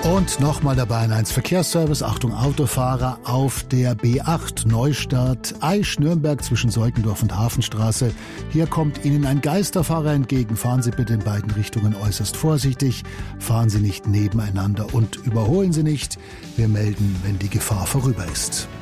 Und nochmal der Bayern 1 Verkehrsservice. Achtung Autofahrer auf der B8 Neustadt Aisch-Nürnberg zwischen Seukendorf und Hafenstraße. Hier kommt Ihnen ein Geisterfahrer entgegen. Fahren Sie bitte in beiden Richtungen äußerst vorsichtig. Fahren Sie nicht nebeneinander und überholen Sie nicht. Wir melden, wenn die Gefahr vorüber ist.